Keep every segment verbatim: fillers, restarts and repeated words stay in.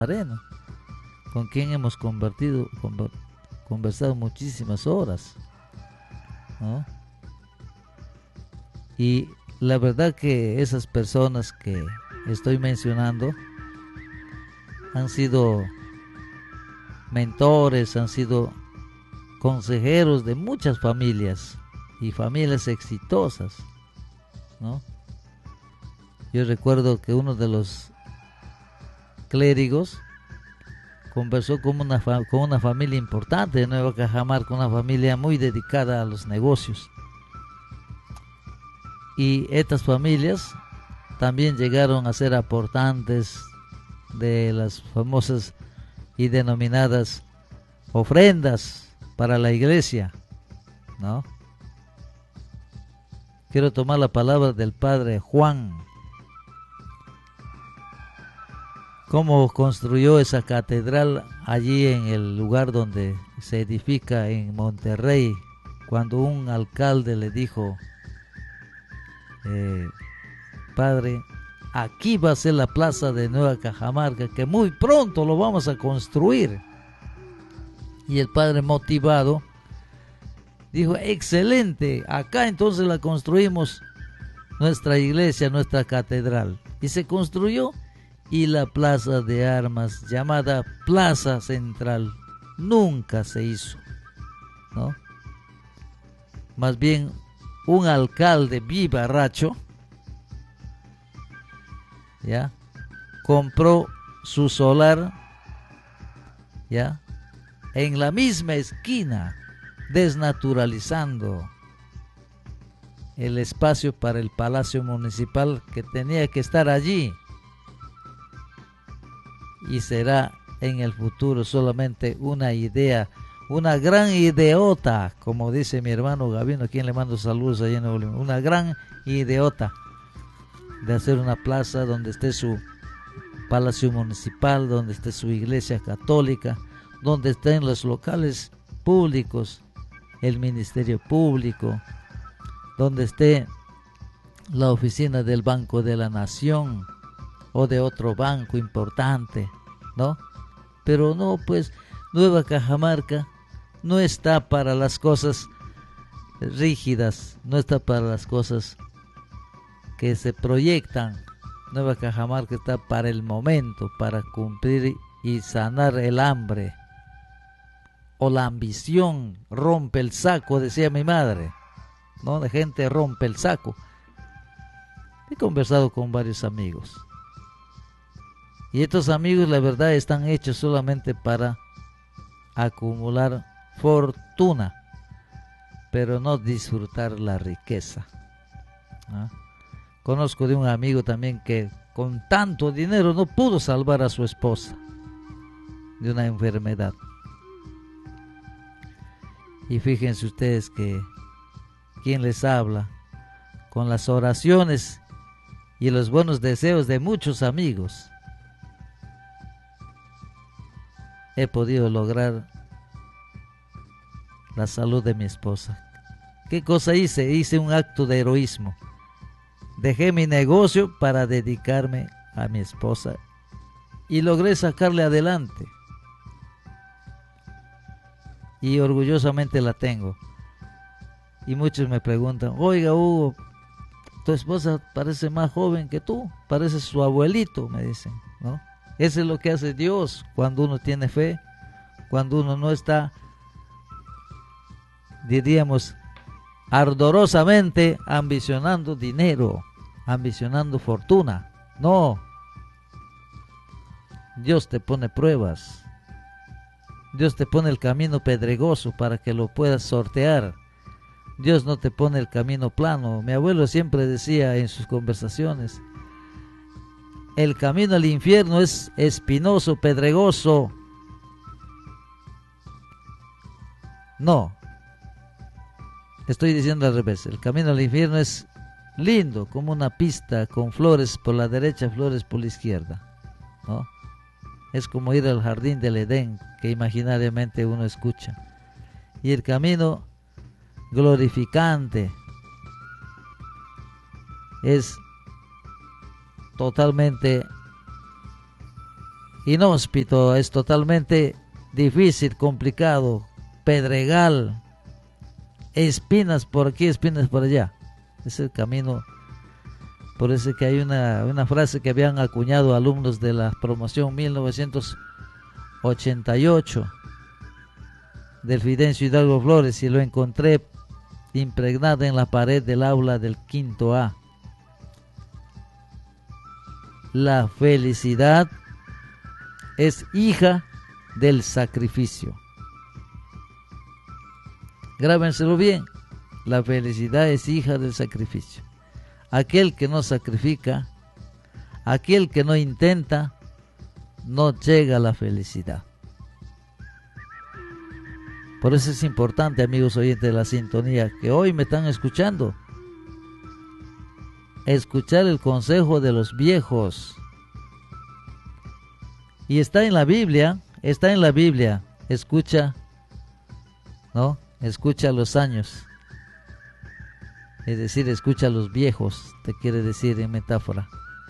Arena, con quien hemos convertido, conver- conversado muchísimas horas, ¿no? Y la verdad que esas personas que estoy mencionando han sido mentores, han sido consejeros de muchas familias y familias exitosas, ¿no? Yo recuerdo que uno de los clérigos conversó con una, fa- con una familia importante de Nueva Cajamarca, una familia muy dedicada a los negocios. Y estas familias también llegaron a ser aportantes de las famosas y denominadas ofrendas para la iglesia, ¿no? Quiero tomar la palabra del padre Juan, cómo construyó esa catedral allí en el lugar donde se edifica en Monterrey, cuando un alcalde le dijo, eh, padre, aquí va a ser la plaza de Nueva Cajamarca, que muy pronto lo vamos a construir. Y el padre, motivado, dijo, excelente, acá entonces la construimos, nuestra iglesia, nuestra catedral. Y se construyó, y la plaza de armas, llamada Plaza Central, nunca se hizo, ¿no? Más bien, un alcalde vivarracho, ¿ya?, compró su solar, ¿ya?, en la misma esquina, desnaturalizando el espacio para el palacio municipal que tenía que estar allí, y será en el futuro solamente una idea, una gran ideota, como dice mi hermano Gavino, a quien le mando saludos allá en Nuevo León, una gran ideota de hacer una plaza donde esté su palacio municipal, donde esté su iglesia católica, donde estén los locales públicos, el ministerio público, donde esté la oficina del Banco de la Nación o de otro banco importante, ¿no? Pero no, pues Nueva Cajamarca no está para las cosas rígidas, no está para las cosas que se proyectan. Nueva Cajamarca está para el momento, para cumplir y sanar el hambre o la ambición. Rompe el saco, decía mi madre, ¿no? La gente rompe el saco. He conversado con varios amigos, y estos amigos, la verdad, están hechos solamente para acumular fortuna, pero no disfrutar la riqueza, ¿ah? Conozco de un amigo también que con tanto dinero no pudo salvar a su esposa de una enfermedad. Y fíjense ustedes que quien les habla, con las oraciones y los buenos deseos de muchos amigos, he podido lograr la salud de mi esposa. ¿Qué cosa hice? Hice un acto de heroísmo. Dejé mi negocio para dedicarme a mi esposa y logré sacarle adelante. Y orgullosamente la tengo. Y muchos me preguntan, oiga Hugo, tu esposa parece más joven que tú, parece su abuelito, me dicen, ¿no? Eso es lo que hace Dios cuando uno tiene fe, cuando uno no está, diríamos, ardorosamente ambicionando dinero, ambicionando fortuna. No, Dios te pone pruebas, Dios te pone el camino pedregoso para que lo puedas sortear. Dios no te pone el camino plano. Mi abuelo siempre decía en sus conversaciones, el camino al infierno es espinoso, pedregoso. No, estoy diciendo al revés. El camino al infierno es lindo, como una pista con flores por la derecha, flores por la izquierda, ¿no? Es como ir al jardín del Edén, que imaginariamente uno escucha. Y el camino glorificante es totalmente inhóspito, es totalmente difícil, complicado, pedregal, espinas por aquí, espinas por allá. Es el camino. Por eso que hay una, una frase que habían acuñado alumnos de la promoción mil novecientos ochenta y ocho del Fidencio Hidalgo Flores, y lo encontré impregnada en la pared del aula del quinto A. La felicidad es hija del sacrificio. Grábenselo bien. La felicidad es hija del sacrificio. Aquel que no sacrifica, aquel que no intenta, no llega a la felicidad. Por eso es importante, amigos oyentes de la sintonía, que hoy me están escuchando, escuchar el consejo de los viejos. Y está en la Biblia, está en la Biblia. Escucha, ¿no? Escucha los años. Es decir, escucha a los viejos, te quiere decir en metáfora.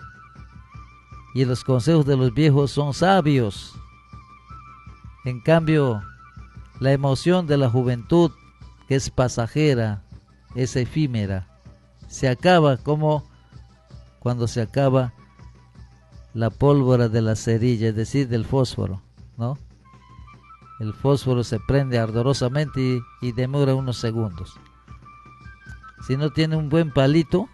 Y los consejos de los viejos son sabios. En cambio, la emoción de la juventud, que es pasajera, es efímera, se acaba como cuando se acaba la pólvora de la cerilla, es decir, del fósforo, ¿no? El fósforo se prende ardorosamente y, y demora unos segundos. Si no tiene un buen palito,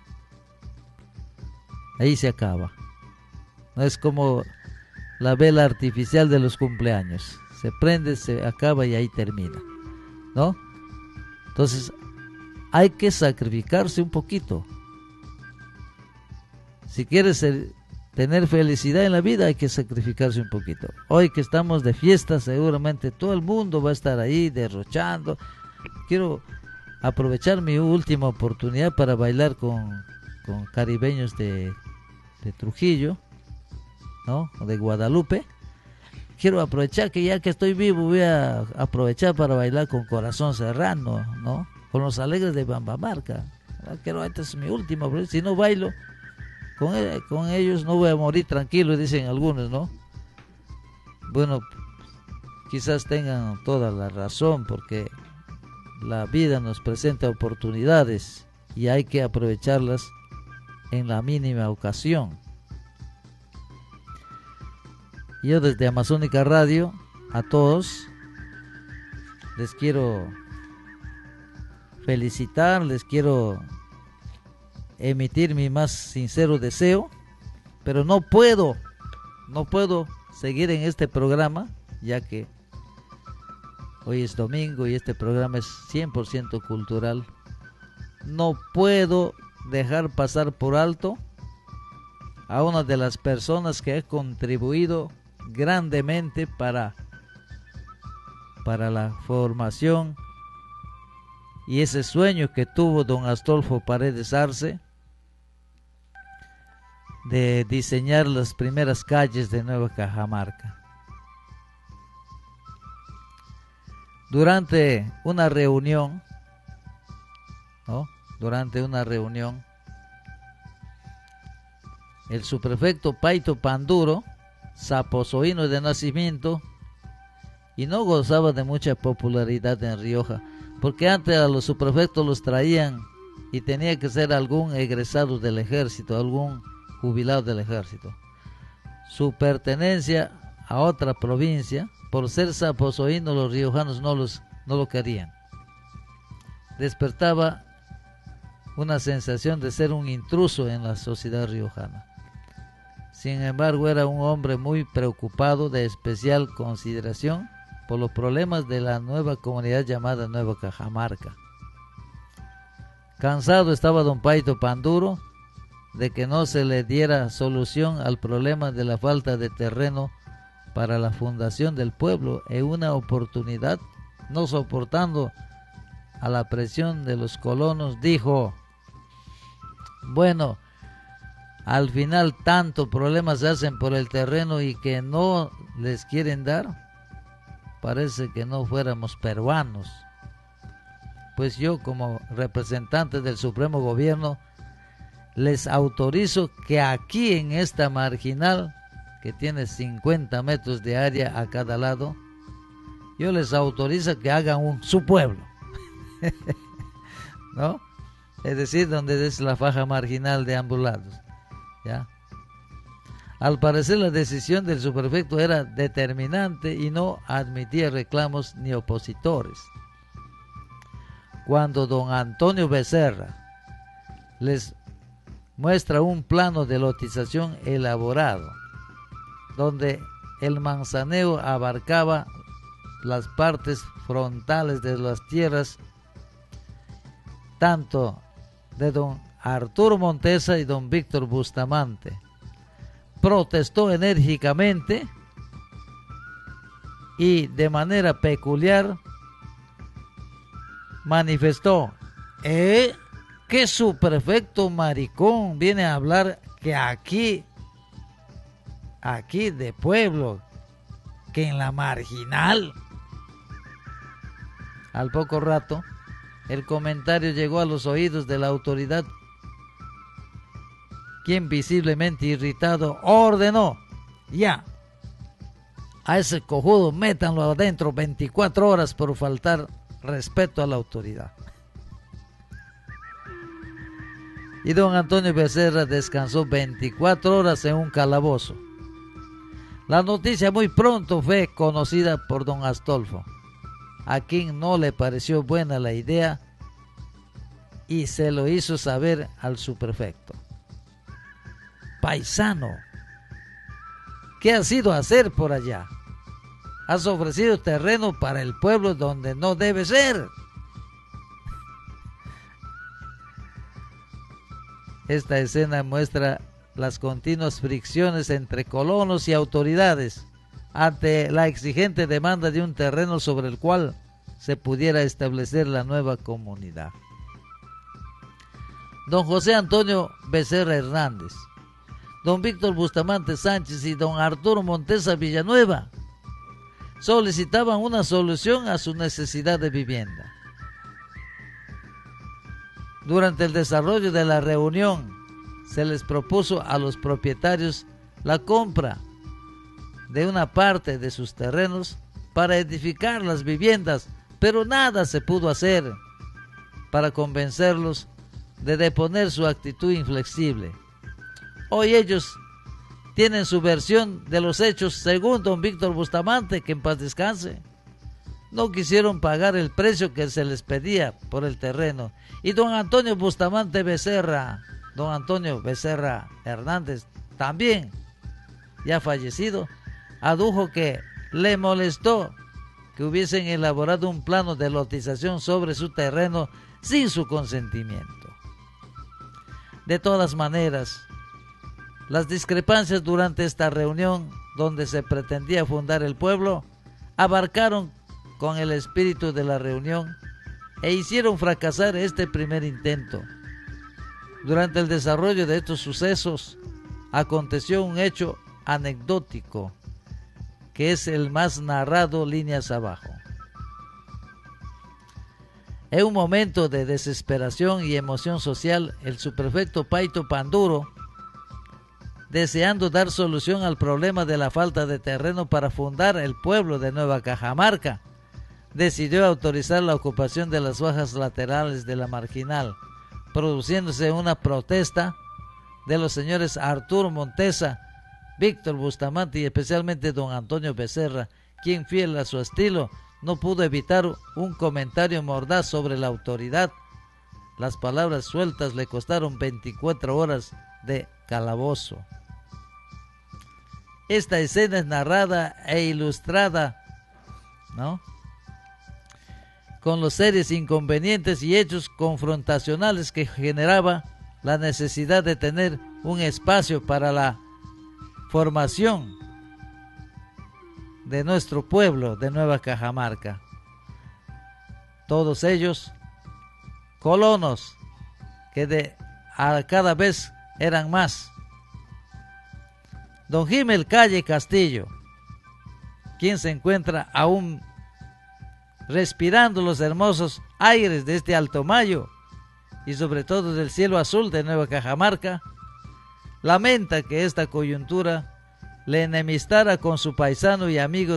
ahí se acaba. No es como la vela artificial de los cumpleaños. Se prende, se acaba y ahí termina, ¿no? Entonces, hay que sacrificarse un poquito. Si quieres ser, tener felicidad en la vida, hay que sacrificarse un poquito. Hoy que estamos de fiesta, seguramente todo el mundo va a estar ahí derrochando. Quiero aprovechar mi última oportunidad para bailar con, con caribeños de, de Trujillo, ¿no? O de Guadalupe. Quiero aprovechar que ya que estoy vivo, voy a aprovechar para bailar con Corazón Serrano, ¿no? Con los Alegres de Bambamarca. Quiero, esta es mi última, pero si no bailo con, con ellos no voy a morir tranquilo, dicen algunos, ¿no? Bueno, quizás tengan toda la razón, porque la vida nos presenta oportunidades y hay que aprovecharlas en la mínima ocasión. Yo desde Amazónica Radio, a todos les quiero felicitar, les quiero emitir mi más sincero deseo, pero no puedo, no puedo seguir en este programa, ya que hoy es domingo y este programa es cien por ciento cultural. No puedo dejar pasar por alto a una de las personas que ha contribuido grandemente para, para la formación y ese sueño que tuvo don Astolfo Paredes Arce de diseñar las primeras calles de Nueva Cajamarca. Durante una reunión, ¿no? Durante una reunión, el subprefecto Paito Panduro, saposoíno de nacimiento, y no gozaba de mucha popularidad en Rioja, porque antes a los subprefectos los traían y tenía que ser algún egresado del ejército, algún jubilado del ejército. Su pertenencia a otra provincia, por ser saposoíno, los riojanos no, los, no lo querían. Despertaba una sensación de ser un intruso en la sociedad riojana. Sin embargo, era un hombre muy preocupado, de especial consideración por los problemas de la nueva comunidad llamada Nueva Cajamarca. Cansado estaba don Paito Panduro de que no se le diera solución al problema de la falta de terreno para la fundación del pueblo. En una oportunidad, no soportando a la presión de los colonos, dijo: bueno, al final tanto problemas se hacen por el terreno y que no les quieren dar, parece que no fuéramos peruanos. Pues yo, como representante del Supremo Gobierno, les autorizo que aquí en esta marginal que tiene cincuenta metros de área a cada lado, yo les autorizo que hagan un, su pueblo, ¿no? Es decir, donde es la faja marginal de ambos lados, ¿ya? Al parecer la decisión del subprefecto era determinante y no admitía reclamos ni opositores. Cuando don Antonio Becerra les muestra un plano de lotización elaborado, donde el manzaneo abarcaba las partes frontales de las tierras, tanto de don Arturo Montesa y don Víctor Bustamante, protestó enérgicamente y de manera peculiar manifestó: ¿Eh? ¿Qué subprefecto maricón viene a hablar que aquí, aquí de pueblo, que en la marginal? Al poco rato, el comentario llegó a los oídos de la autoridad, quien visiblemente irritado ordenó: ya, a ese cojudo métanlo adentro veinticuatro horas por faltar respeto a la autoridad. Y don Antonio Becerra descansó veinticuatro horas en un calabozo. La noticia muy pronto fue conocida por don Astolfo, a quien no le pareció buena la idea y se lo hizo saber al subprefecto. Paisano, ¿qué has ido a hacer por allá? Has ofrecido terreno para el pueblo donde no debe ser. Esta escena muestra las continuas fricciones entre colonos y autoridades ante la exigente demanda de un terreno sobre el cual se pudiera establecer la nueva comunidad. Don José Antonio Becerra Hernández, don Víctor Bustamante Sánchez y don Arturo Montesa Villanueva solicitaban una solución a su necesidad de vivienda. Durante el desarrollo de la reunión se les propuso a los propietarios la compra de una parte de sus terrenos para edificar las viviendas, pero nada se pudo hacer para convencerlos de deponer su actitud inflexible. Hoy ellos tienen su versión de los hechos según don Víctor Bustamante, que en paz descanse. No quisieron pagar el precio que se les pedía por el terreno. Y don Antonio Bustamante Becerra, don Antonio Becerra Hernández, también ya fallecido, adujo que le molestó que hubiesen elaborado un plano de lotización sobre su terreno sin su consentimiento. De todas maneras, las discrepancias durante esta reunión, donde se pretendía fundar el pueblo, abarcaron con el espíritu de la reunión e hicieron fracasar este primer intento. Durante el desarrollo de estos sucesos, aconteció un hecho anecdótico, que es el más narrado líneas abajo. En un momento de desesperación y emoción social, el subprefecto Paito Panduro, deseando dar solución al problema de la falta de terreno para fundar el pueblo de Nueva Cajamarca, decidió autorizar la ocupación de las bajas laterales de la marginal, produciéndose una protesta de los señores Arturo Montesa, Víctor Bustamante y especialmente don Antonio Becerra, quien, fiel a su estilo, no pudo evitar un comentario mordaz sobre la autoridad. Las palabras sueltas le costaron veinticuatro horas de calabozo. Esta escena es narrada e ilustrada, ¿no?, con los serios inconvenientes y hechos confrontacionales que generaba la necesidad de tener un espacio para la formación de nuestro pueblo de Nueva Cajamarca. Todos ellos colonos que de a cada vez eran más. Don Gimel Calle Castillo, quien se encuentra aún respirando los hermosos aires de este Alto Mayo y sobre todo del cielo azul de Nueva Cajamarca, lamenta que esta coyuntura le enemistara con su paisano y amigo